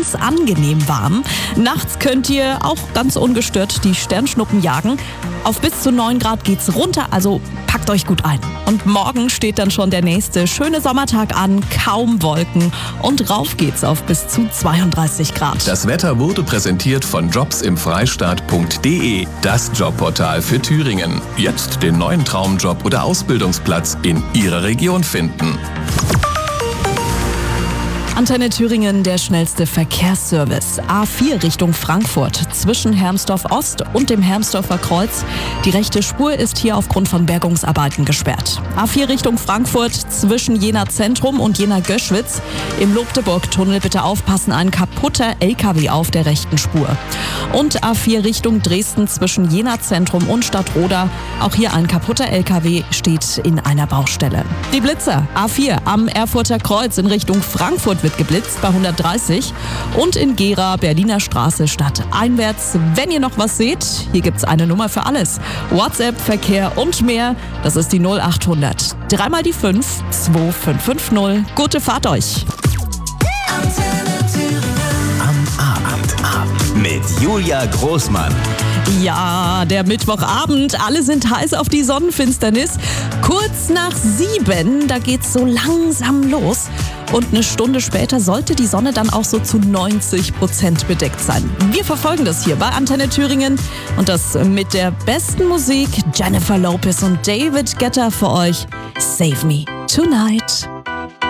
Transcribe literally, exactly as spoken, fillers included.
ganz angenehm warm. Nachts könnt ihr auch ganz ungestört die Sternschnuppen jagen. Auf bis zu neun Grad geht's runter, also packt euch gut ein. Und morgen steht dann schon der nächste schöne Sommertag an, kaum Wolken und rauf geht's auf bis zu zweiunddreißig Grad. Das Wetter wurde präsentiert von jobs im freistaat punkt de, das Jobportal für Thüringen. Jetzt den neuen Traumjob oder Ausbildungsplatz in Ihrer Region finden. Antenne Thüringen, der schnellste Verkehrsservice. A vier Richtung Frankfurt zwischen Hermsdorf Ost und dem Hermsdorfer Kreuz. Die rechte Spur ist hier aufgrund von Bergungsarbeiten gesperrt. A vier Richtung Frankfurt zwischen Jena Zentrum und Jena Göschwitz. Im Lobdeburg-Tunnel bitte aufpassen, ein kaputter L K W auf der rechten Spur. Und A vier Richtung Dresden zwischen Jena Zentrum und Stadtroda. Auch hier ein kaputter L K W steht in einer Baustelle. Die Blitzer. A vier am Erfurter Kreuz in Richtung Frankfurt wird geblitzt bei hundertdreißig und in Gera, Berliner Straße stadteinwärts. Wenn ihr noch was seht, hier gibt's eine Nummer für alles. WhatsApp, Verkehr und mehr, das ist die null achthundert. Dreimal die fünf, zwei fünf fünf null. Gute Fahrt euch. Am Abend mit Julia Großmann. Ja, der Mittwochabend, alle sind heiß auf die Sonnenfinsternis. Kurz nach sieben, da geht's so langsam los. Und eine Stunde später sollte die Sonne dann auch so zu neunzig Prozent bedeckt sein. Wir verfolgen das hier bei Antenne Thüringen und das mit der besten Musik. Jennifer Lopez und David Guetta für euch. Save Me Tonight.